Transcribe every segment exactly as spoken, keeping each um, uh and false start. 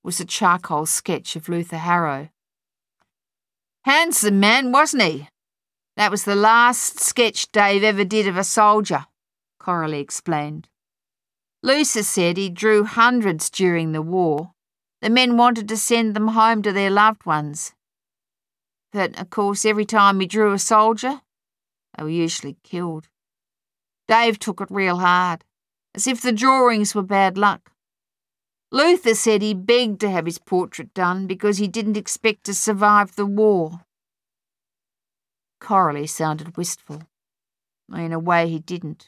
was a charcoal sketch of Luther Harrow. Handsome man, wasn't he? That was the last sketch Dave ever did of a soldier, Coralie explained. Luther said he drew hundreds during the war. The men wanted to send them home to their loved ones. But, of course, every time he drew a soldier, they were usually killed. Dave took it real hard, as if the drawings were bad luck. Luther said he begged to have his portrait done because he didn't expect to survive the war. Coralie sounded wistful. In a way, he didn't.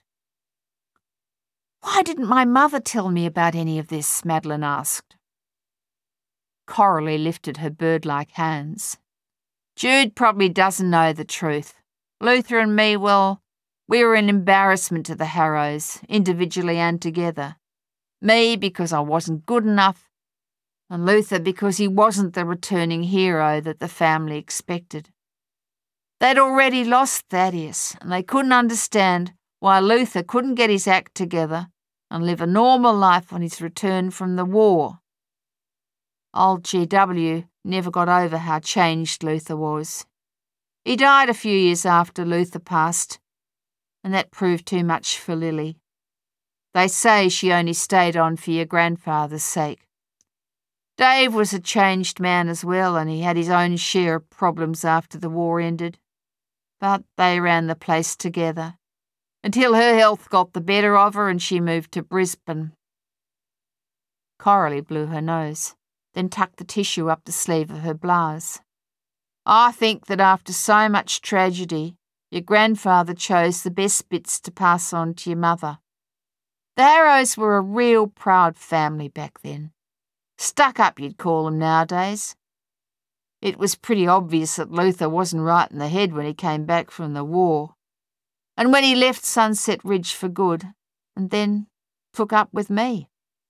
Why didn't my mother tell me about any of this? Madeline asked. Coralie lifted her bird-like hands. Jude probably doesn't know the truth. Luther and me, well, we were an embarrassment to the Harrows, individually and together. Me because I wasn't good enough, and Luther because he wasn't the returning hero that the family expected. They'd already lost Thaddeus, and they couldn't understand why Luther couldn't get his act together and live a normal life on his return from the war. Old G W never got over how changed Luther was. He died a few years after Luther passed, and that proved too much for Lily. They say she only stayed on for your grandfather's sake. Dave was a changed man as well, and he had his own share of problems after the war ended. But they ran the place together, until her health got the better of her and she moved to Brisbane. Coralie blew her nose, then tucked the tissue up the sleeve of her blouse. I think that after so much tragedy, your grandfather chose the best bits to pass on to your mother. The Harrows were a real proud family back then. Stuck up, you'd call them nowadays. It was pretty obvious that Luther wasn't right in the head when he came back from the war, and when he left Sunset Ridge for good, and then took up with me.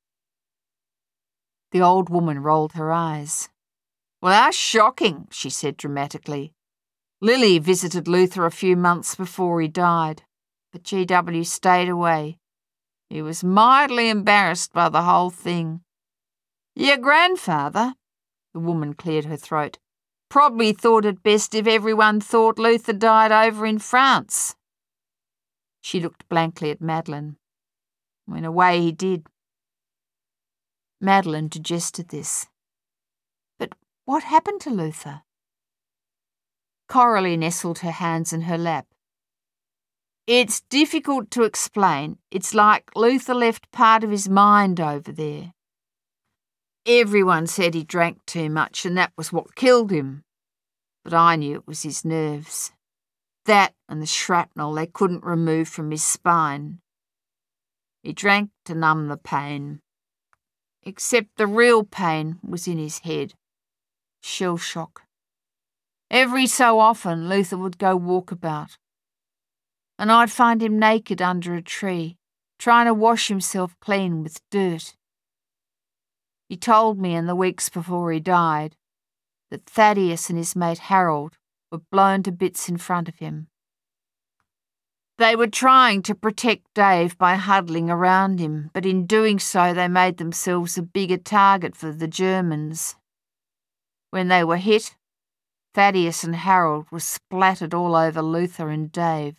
The old woman rolled her eyes. Well, how shocking, she said dramatically. Lily visited Luther a few months before he died, but G W stayed away. He was mightily embarrassed by the whole thing. Your grandfather, the woman cleared her throat, probably thought it best if everyone thought Luther died over in France. She looked blankly at Madeline. In a way, he did. Madeline digested this. But what happened to Luther? Coralie nestled her hands in her lap. It's difficult to explain. It's like Luther left part of his mind over there. Everyone said he drank too much and that was what killed him. But I knew it was his nerves. That and the shrapnel they couldn't remove from his spine. He drank to numb the pain. Except the real pain was in his head. Shell shock. Every so often Luther would go walkabout, and I'd find him naked under a tree, trying to wash himself clean with dirt. He told me in the weeks before he died that Thaddeus and his mate Harold were blown to bits in front of him. They were trying to protect Dave by huddling around him, but in doing so they made themselves a bigger target for the Germans. When they were hit, Thaddeus and Harold were splattered all over Luther and Dave.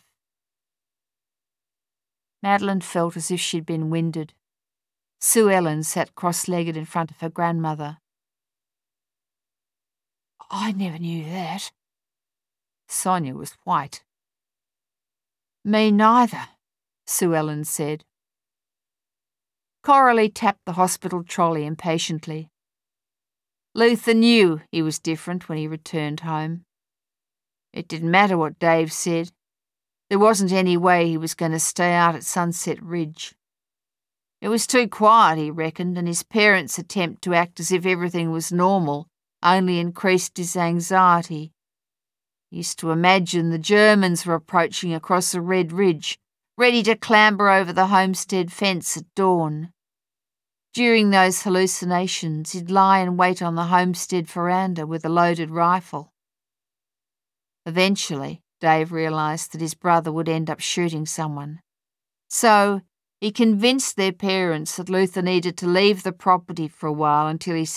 Madeline felt as if she'd been winded. Sue Ellen sat cross-legged in front of her grandmother. I never knew that. Sonia was white. Me neither, Sue Ellen said. Coralie tapped the hospital trolley impatiently. Luther knew he was different when he returned home. It didn't matter what Dave said. There wasn't any way he was going to stay out at Sunset Ridge. It was too quiet, he reckoned, and his parents' attempt to act as if everything was normal only increased his anxiety. He used to imagine the Germans were approaching across the Red Ridge, ready to clamber over the homestead fence at dawn. During those hallucinations, he'd lie in wait on the homestead veranda with a loaded rifle. Eventually, Dave realised that his brother would end up shooting someone. So he convinced their parents that Luther needed to leave the property for a while until he